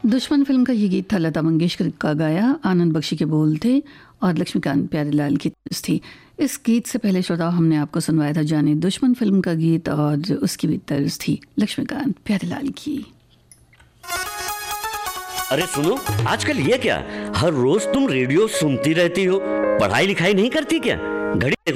दुश्मन फिल्म का ये गीत था लता मंगेशकर का गाया, आनंद बख्शी के बोल थे और लक्ष्मीकांत प्यारेलाल की तर्ज थी। इस गीत से पहले श्रोता हमने आपको सुनवाया था जाने दुश्मन फिल्म का गीत और उसकी भी तर्ज थी लक्ष्मीकांत प्यारेलाल की। अरे सुनो, आजकल ये क्या, हर रोज तुम रेडियो सुनती रहती हो, पढ़ाई लिखाई नहीं करती क्या? घड़ी